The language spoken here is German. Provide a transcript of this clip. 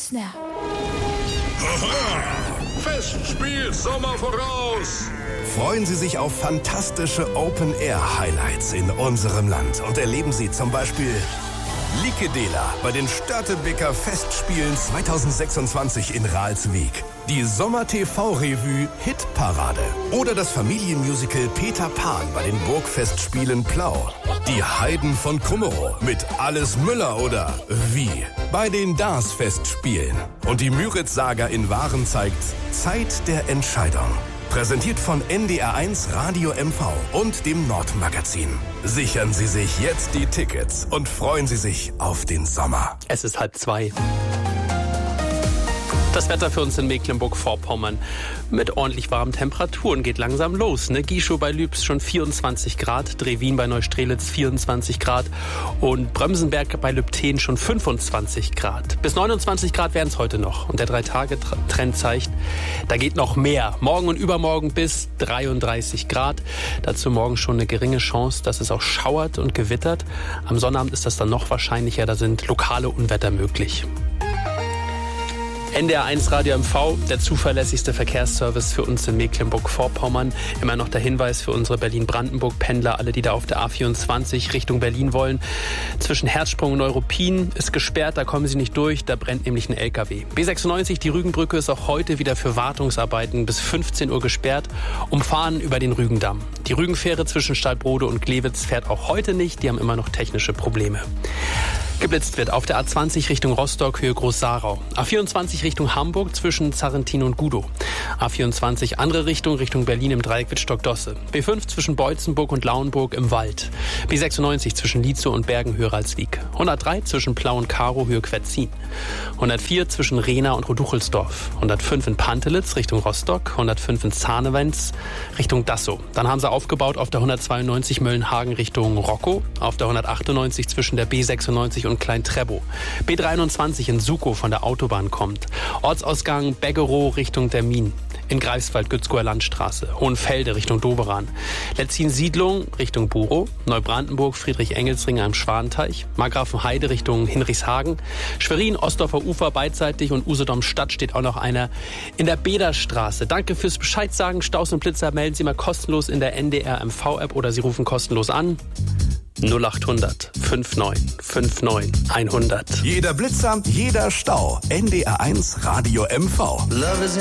Snap. Festspiel Sommer voraus! Freuen Sie sich auf fantastische Open-Air-Highlights in unserem Land und erleben Sie zum Beispiel Likedela bei den Störtebeker Festspielen 2026 in Ralswiek, die Sommer-TV-Revue Hitparade oder das Familienmusical Peter Pan bei den Burgfestspielen Plau, die Heiden von Kummerow mit Alles Müller oder Wie bei den DARS-Festspielen und die Müritz-Saga in Waren zeigt Zeit der Entscheidung. Präsentiert von NDR1 Radio MV und dem Nordmagazin. Sichern Sie sich jetzt die Tickets und freuen Sie sich auf den Sommer. Es ist 1:30. Das Wetter für uns in Mecklenburg-Vorpommern mit ordentlich warmen Temperaturen geht langsam los. Gischow bei Lübs schon 24 Grad, Drewin bei Neustrelitz 24 Grad und Brömsenberg bei Lübten schon 25 Grad. Bis 29 Grad werden es heute noch. Und der 3-Tage-Trend zeigt, da geht noch mehr. Morgen und übermorgen bis 33 Grad. Dazu morgen schon eine geringe Chance, dass es auch schauert und gewittert. Am Sonnabend ist das dann noch wahrscheinlicher, da sind lokale Unwetter möglich. NDR1 Radio MV, der zuverlässigste Verkehrsservice für uns in Mecklenburg-Vorpommern. Immer noch der Hinweis für unsere Berlin-Brandenburg-Pendler, alle, die da auf der A24 Richtung Berlin wollen. Zwischen Herzsprung und Neuruppin ist gesperrt, da kommen sie nicht durch, da brennt nämlich ein LKW. B96, die Rügenbrücke, ist auch heute wieder für Wartungsarbeiten bis 15 Uhr gesperrt. Umfahren über den Rügendamm. Die Rügenfähre zwischen Stadtbrode und Glewitz fährt auch heute nicht, die haben immer noch technische Probleme. Geblitzt wird auf der A20 Richtung Rostock, Höhe Groß-Sarau. A24 Richtung Hamburg zwischen Zarrentin und Gudow. A24 andere Richtung Berlin im Dreieck Wittstock-Dosse. B5 zwischen Beutzenburg und Lauenburg im Wald. B96 zwischen Lietzow und Bergen, Höhe Ralswiek. 103 zwischen Plau und Karow, Höhe Quetzin. 104 zwischen Rehna und Roduchelsdorf. 105 in Pantelitz Richtung Rostock. 105 in Zahnewentz Richtung Dassow. Dann haben sie aufgebaut auf der 192 Möllenhagen Richtung Rockow. Auf der 198 zwischen der B96 und Klein-Trebow. B23 in Sukow von der Autobahn kommt. Ortsausgang Beggerow Richtung Termin. In Greifswald Gützkower Landstraße. Hohenfelde Richtung Doberan. Letzin-Siedlung Richtung Burow. Neubrandenburg Friedrich-Engelsring am Schwanteich. Margrafenheide Richtung Hinrichshagen. Schwerin Ostdorfer Ufer beidseitig und Usedom-Stadt steht auch noch einer in der Bederstraße. Danke fürs Bescheid sagen. Staus und Blitzer melden Sie mal kostenlos in der NDR MV-App oder Sie rufen kostenlos an. 0800 59 59 100. Jeder Blitzer, jeder Stau. NDR1 Radio MV.